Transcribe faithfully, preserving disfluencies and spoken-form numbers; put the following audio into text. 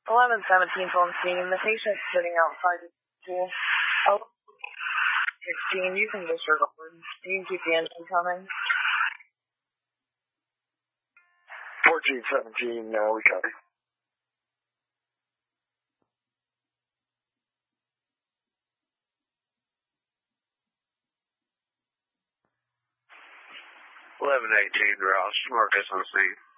eleven seventeen on scene. The patient's sitting outside the pool. Oh, sixteen, you can disregard. You can keep the engine coming. fourteen seventeen, now we copy. eleven eighteen, Ross, Marcus on scene.